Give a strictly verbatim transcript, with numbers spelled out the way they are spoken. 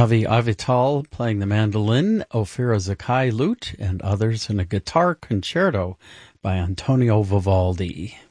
Savi Avital playing the mandolin, Ophira Zakai lute, and others in a guitar concerto by Antonio Vivaldi.